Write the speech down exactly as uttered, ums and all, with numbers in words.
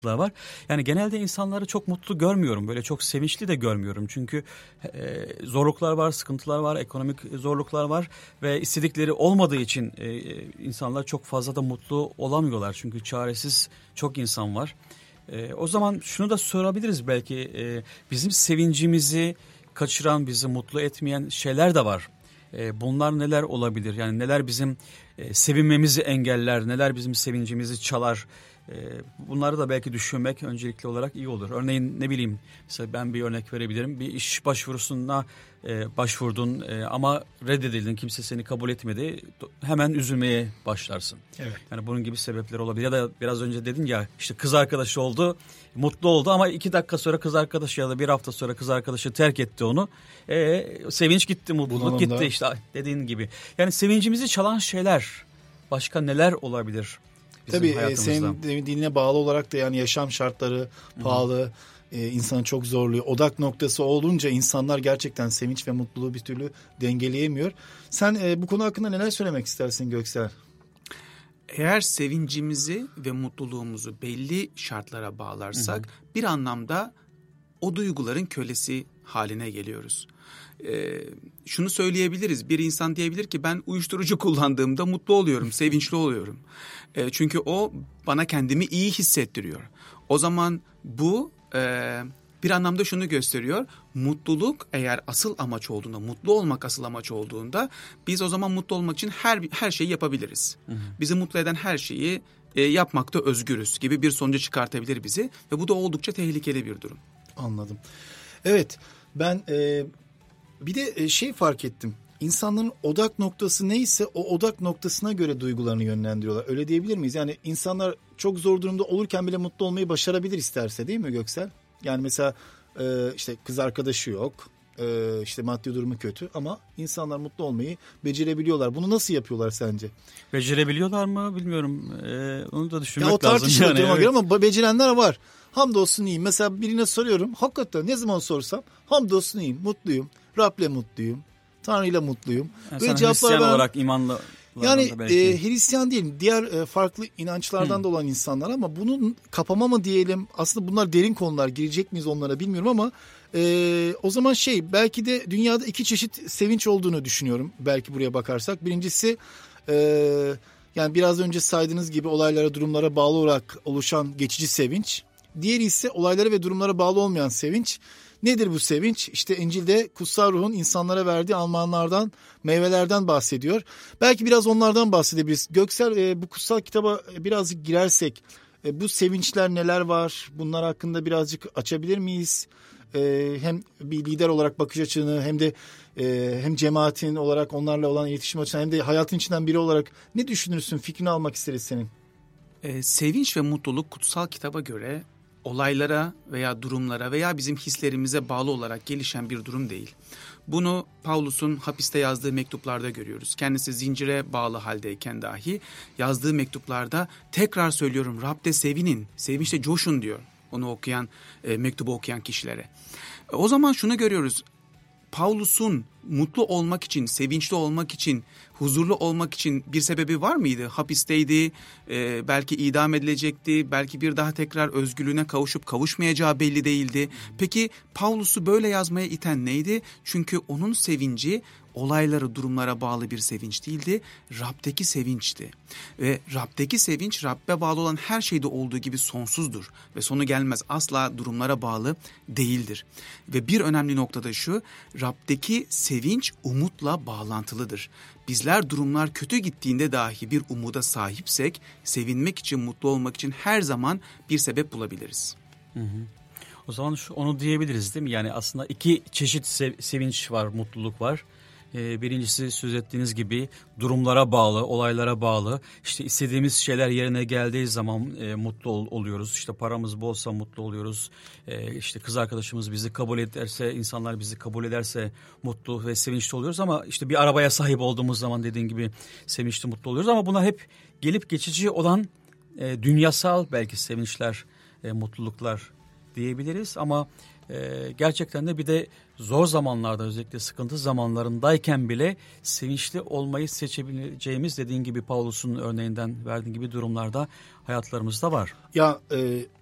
var. Yani genelde insanları çok mutlu görmüyorum. Böyle çok sevinçli de görmüyorum. Çünkü e, zorluklar var, sıkıntılar var, ekonomik zorluklar var ve istedikleri olmadığı için e, insanlar çok fazla da mutlu olamıyorlar. Çünkü çaresiz çok insan var. E, o zaman şunu da sorabiliriz belki, e, bizim sevincimizi kaçıran, bizi mutlu etmeyen şeyler de var. E, bunlar neler olabilir? Yani neler bizim e, sevinmemizi engeller, neler bizim sevincimizi çalar? Bunları da belki düşünmek öncelikli olarak iyi olur. Örneğin ne bileyim, mesela ben bir örnek verebilirim. Bir iş başvurusuna e, başvurdun e, ama reddedildin, kimse seni kabul etmedi. Hemen üzülmeye başlarsın. Evet. Yani bunun gibi sebepler olabilir. Ya da biraz önce dedin ya, işte kız arkadaşı oldu, mutlu oldu ama iki dakika sonra kız arkadaşı ya da bir hafta sonra kız arkadaşı terk etti onu. E, sevinç gitti, mutluluk Bunalımda. gitti, işte dediğin gibi. Yani sevincimizi çalan şeyler başka neler olabilir? Tabii e, senin diline bağlı olarak da yani yaşam şartları pahalı, e, insanı çok zorluyor. Odak noktası olunca insanlar gerçekten sevinç ve mutluluğu bir türlü dengeleyemiyor. Sen e, bu konu hakkında neler söylemek istersin Göksel? Eğer sevincimizi ve mutluluğumuzu belli şartlara bağlarsak, hı hı, bir anlamda o duyguların kölesi haline geliyoruz. Ee, şunu söyleyebiliriz, bir insan diyebilir ki ben uyuşturucu kullandığımda mutlu oluyorum, sevinçli oluyorum. Ee, çünkü o bana kendimi iyi hissettiriyor. O zaman bu e, bir anlamda şunu gösteriyor, mutluluk eğer asıl amaç olduğunda, mutlu olmak asıl amaç olduğunda biz o zaman mutlu olmak için her her şeyi yapabiliriz. Hı hı. Bizi mutlu eden her şeyi e, yapmakta özgürüz gibi bir sonuca çıkartabilir bizi ve bu da oldukça tehlikeli bir durum. Anladım. Evet, ben e, bir de şey fark ettim. İnsanların odak noktası neyse o odak noktasına göre duygularını yönlendiriyorlar. Öyle diyebilir miyiz? Yani insanlar çok zor durumda olurken bile mutlu olmayı başarabilir isterse, değil mi Göksel? Yani mesela e, işte kız arkadaşı yok, e, işte maddi durumu kötü ama insanlar mutlu olmayı becerebiliyorlar. Bunu nasıl yapıyorlar sence? Becerebiliyorlar mı bilmiyorum. Ee, onu da düşünmek ya lazım. O tartışılır yani, duruma evet. göre ama becerenler var. Hamdolsun iyiyim. Mesela birine soruyorum. Hakikaten ne zaman sorsam hamdolsun iyiyim, mutluyum. Rab'le mutluyum. Tanrı'yla mutluyum. Yani böyle cevaplar ben... olarak imanlı. Yani e, Hristiyan değil, diğer e, farklı inançlardan hmm. da olan insanlar ama bunun kapama mı diyelim, aslında bunlar derin konular, girecek miyiz onlara bilmiyorum ama e, o zaman şey, belki de dünyada iki çeşit sevinç olduğunu düşünüyorum belki buraya bakarsak. Birincisi e, yani biraz önce saydığınız gibi olaylara, durumlara bağlı olarak oluşan geçici sevinç. Diğeri ise olaylara ve durumlara bağlı olmayan sevinç. Nedir bu sevinç? İşte İncil'de kutsal ruhun insanlara verdiği almanlardan, meyvelerden bahsediyor. Belki biraz onlardan bahsedebiliriz. Göksel, e, bu kutsal kitaba birazcık girersek e, bu sevinçler neler var? Bunlar hakkında birazcık açabilir miyiz? E, hem bir lider olarak bakış açını hem de e, hem cemaatin olarak onlarla olan iletişim açısından hem de hayatın içinden biri olarak ne düşünürsün? Fikrini almak isteriz senin. E, sevinç ve mutluluk kutsal kitaba göre olaylara veya durumlara veya bizim hislerimize bağlı olarak gelişen bir durum değil. Bunu Paulus'un hapiste yazdığı mektuplarda görüyoruz. Kendisi zincire bağlı haldeyken dahi yazdığı mektuplarda tekrar söylüyorum, Rab'de sevinin, sevinçle coşun diyor onu okuyan, e, mektubu okuyan kişilere. E, o zaman şunu görüyoruz. Paulus'un mutlu olmak için, sevinçli olmak için, huzurlu olmak için bir sebebi var mıydı? Hapisteydi, e, belki idam edilecekti, belki bir daha tekrar özgürlüğüne kavuşup kavuşmayacağı belli değildi. Peki Paulus'u böyle yazmaya iten neydi? Çünkü onun sevinci olaylara, durumlara bağlı bir sevinç değildi, Rab'deki sevinçti. Ve Rab'deki sevinç, Rab'be bağlı olan her şeyde olduğu gibi sonsuzdur ve sonu gelmez, asla durumlara bağlı değildir. Ve bir önemli nokta da şu, Rab'deki sevinç umutla bağlantılıdır. Bizler durumlar kötü gittiğinde dahi bir umuda sahipsek, sevinmek için, mutlu olmak için her zaman bir sebep bulabiliriz. Hı hı. O zaman şu, onu diyebiliriz değil mi? Yani aslında iki çeşit sev- sevinç var, mutluluk var. Ee, birincisi söz ettiğiniz gibi durumlara bağlı, olaylara bağlı. İşte istediğimiz şeyler yerine geldiği zaman e, mutlu ol, oluyoruz. İşte paramız bolsa mutlu oluyoruz. E, işte kız arkadaşımız bizi kabul ederse, insanlar bizi kabul ederse mutlu ve sevinçli oluyoruz. Ama işte bir arabaya sahip olduğumuz zaman dediğin gibi sevinçli, mutlu oluyoruz. Ama bunlar hep gelip geçici olan e, dünyasal belki sevinçler, e, mutluluklar diyebiliriz. Ama e, gerçekten de bir de zor zamanlarda, özellikle sıkıntı zamanlarındayken bile sevinçli olmayı seçebileceğimiz, dediğin gibi Paulus'un örneğinden verdiğin gibi durumlarda hayatlarımızda var. Ya e,